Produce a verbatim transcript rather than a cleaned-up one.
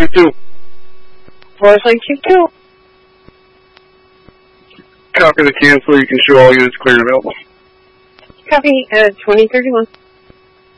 two two. Forest Lake two two. Copy the cancel. You can show all units clear and available. Copy, uh, twenty thirty-one.